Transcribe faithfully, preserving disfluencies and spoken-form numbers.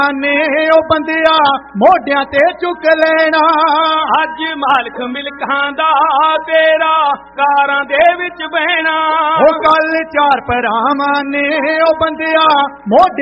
ਨੇ ਉਹ ਬੰਦਿਆ ਮੋਢਿਆਂ ਤੇ ਚੁੱਕ ਲੈਣਾ। ਅੱਜ ਮਾਲਕ ਮਿਲਕਾਂ ਦਾ ਤੇਰਾ ਕਾਰਾਂ ਦੇ ਵਿੱਚ ਬਹਿਣਾ। ਉਹ ਕੱਲ ਚਾਰ ਭਰਾਵਾਂ ਨੇ ਉਹ ਬੰਦਿਆ ਮੋਢਿਆਂ